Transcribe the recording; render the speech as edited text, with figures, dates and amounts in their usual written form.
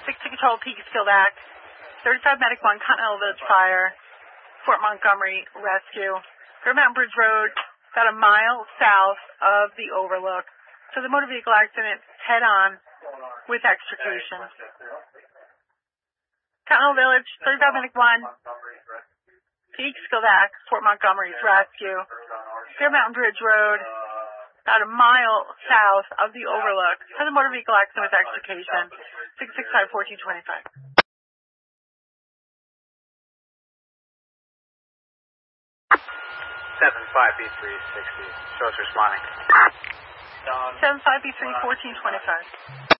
6 to control Peekskill Act. 35 Medic 1, Continental Village Fire. Fort Montgomery Rescue. Fair Mountain Bridge Road, about a mile south of the Overlook. So the motor vehicle accident head-on with extrication. Continental Village, 35 Medic 1. Peekskill Act, Fort Montgomery's Rescue. Fair Mountain Bridge Road, about a mile south of the Overlook. Has a motor vehicle accident with extrication. 665-1425. 75B360. Shows responding. 75B3 1425.